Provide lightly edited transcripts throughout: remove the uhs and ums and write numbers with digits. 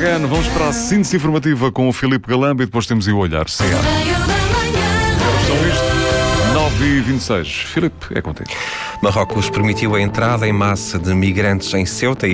Again. Vamos para a síntese informativa com o Filipe Galamba e depois temos o Olhar CA. São isto, 9h26. Filipe, é contigo. Marrocos permitiu a entrada em massa de migrantes em Ceuta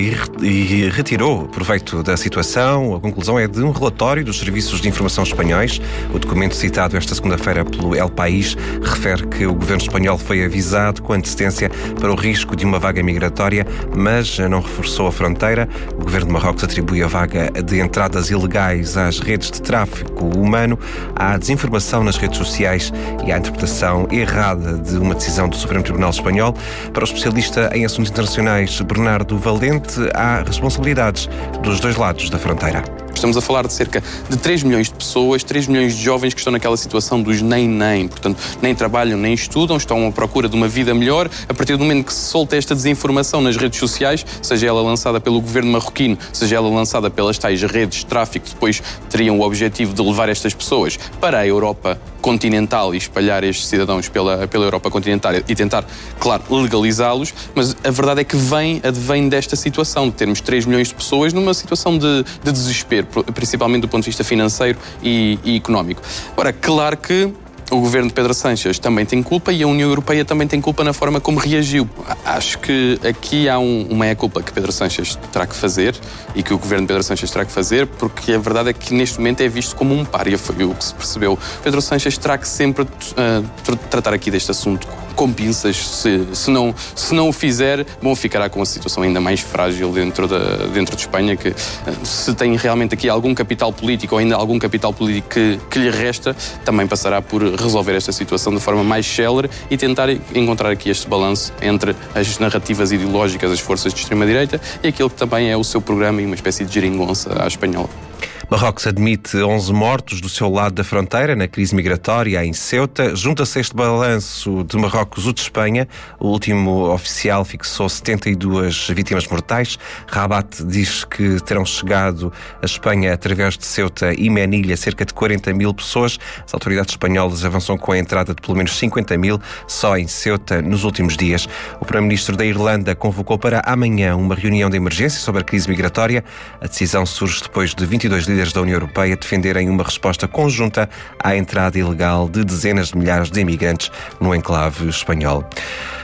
e retirou proveito da situação. A conclusão é de um relatório dos serviços de informação espanhóis. O documento citado esta segunda-feira pelo El País refere que o governo espanhol foi avisado com antecedência para o risco de uma vaga migratória, mas não reforçou a fronteira. O governo de Marrocos atribui a vaga de entradas ilegais às redes de tráfico humano, à desinformação nas redes sociais e à interpretação errada de uma decisão do Supremo Tribunal Espanhol. Para o especialista em assuntos internacionais Bernardo Valente, há responsabilidades dos dois lados da fronteira. Estamos a falar de cerca de 3 milhões de pessoas, 3 milhões de jovens que estão naquela situação dos nem. Portanto, nem trabalham, nem estudam, estão à procura de uma vida melhor. A partir do momento que se solta esta desinformação nas redes sociais, seja ela lançada pelo governo marroquino, seja ela lançada pelas tais redes de tráfico, que depois teriam o objetivo de levar estas pessoas para a Europa continental e espalhar estes cidadãos pela Europa continental e tentar, claro, legalizá-los, mas a verdade é que advém desta situação, de termos 3 milhões de pessoas numa situação de desespero, principalmente do ponto de vista financeiro e económico. Ora, claro que o governo de Pedro Sánchez também tem culpa e a União Europeia também tem culpa na forma como reagiu. Acho que aqui há uma meia-culpa que Pedro Sánchez terá que fazer e que o governo de Pedro Sánchez terá que fazer, porque a verdade é que neste momento é visto como um pária, foi o que se percebeu. Pedro Sánchez terá que sempre tratar aqui deste assunto com pinças. Se não o fizer, ficará com a situação ainda mais frágil dentro de Espanha, que se tem realmente aqui algum capital político ou ainda algum capital político que lhe resta, também passará por resolver esta situação de forma mais célere e tentar encontrar aqui este balanço entre as narrativas ideológicas das forças de extrema-direita e aquilo que também é o seu programa e uma espécie de geringonça à espanhola. Marrocos admite 11 mortos do seu lado da fronteira na crise migratória em Ceuta. Junta-se a este balanço de Marrocos o de Espanha. O último oficial fixou 72 vítimas mortais. Rabat diz que terão chegado a Espanha através de Ceuta e Melilla cerca de 40 mil pessoas. As autoridades espanholas avançam com a entrada de pelo menos 50 mil só em Ceuta nos últimos dias. O primeiro-ministro da Irlanda convocou para amanhã uma reunião de emergência sobre a crise migratória. A decisão surge depois de 22 líderes da União Europeia defenderem uma resposta conjunta à entrada ilegal de dezenas de milhares de imigrantes no enclave espanhol.